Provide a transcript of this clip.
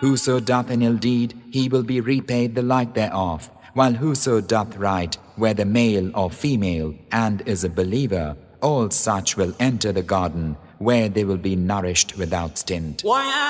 Whoso doth an ill deed, he will be repaid the like thereof, while whoso doth right, whether male or female, and is a believer, all such will enter the garden, where they will be nourished without stint.